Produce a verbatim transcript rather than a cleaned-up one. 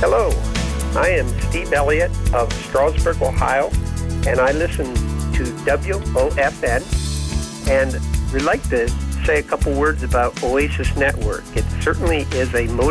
Hello, I am Steve Elliott of Stroudsburg, Ohio, and I listen to W O F N, and we'd like to say a couple words about Oasis Network. It certainly is a motivating